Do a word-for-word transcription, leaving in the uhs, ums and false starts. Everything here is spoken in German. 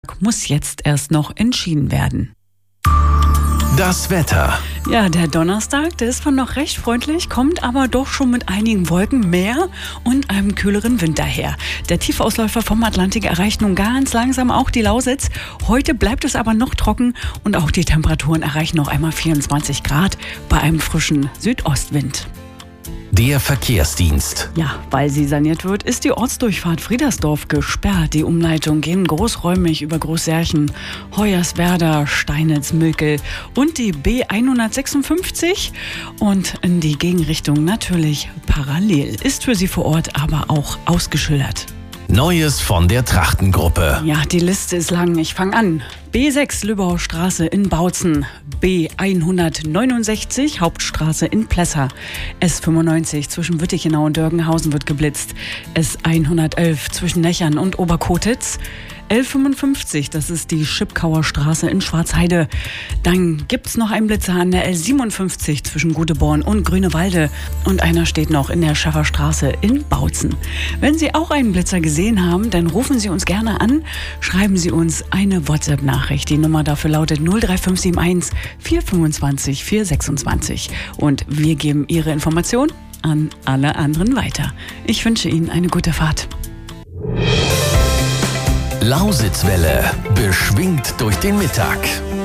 Muss jetzt erst noch entschieden werden. Das Wetter. Ja, der Donnerstag, der ist zwar noch recht freundlich, kommt aber doch schon mit einigen Wolken mehr und einem kühleren Wind daher. Der Tiefausläufer vom Atlantik erreicht nun ganz langsam auch die Lausitz. Heute bleibt es aber noch trocken und auch die Temperaturen erreichen noch einmal vierundzwanzig Grad bei einem frischen Südostwind. Der Verkehrsdienst. Ja, weil sie saniert wird, ist die Ortsdurchfahrt Friedersdorf gesperrt. Die Umleitung gehen großräumig über Großsärchen, Hoyerswerda, Steinitz, Mülkel und die B hundertsechsundfünfzig und in die Gegenrichtung natürlich parallel. Ist für Sie vor Ort aber auch ausgeschildert. Neues von der Trachtengruppe. Ja, die Liste ist lang. Ich fange an. B sechs Lübauer Straße in Bautzen, B hundertneunundsechzig Hauptstraße in Plessa, S fünfundneunzig zwischen Wittichenau und Dörgenhausen wird geblitzt, S hundertelf zwischen Nechern und Oberkotitz, L fünfundfünfzig, das ist die Schipkauer Straße in Schwarzheide. Dann gibt's noch einen Blitzer an der L siebenundfünfzig zwischen Guteborn und Grünewalde und einer steht noch in der Schäfferstraße in Bautzen. Wenn Sie auch einen Blitzer gesehen haben, dann rufen Sie uns gerne an, schreiben Sie uns eine WhatsApp-Nachricht. Die Nummer dafür lautet null drei fünf sieben eins vier fünfundzwanzig vier sechsundzwanzig und wir geben Ihre Information an alle anderen weiter. Ich wünsche Ihnen eine gute Fahrt. Lausitzwelle, beschwingt durch den Mittag.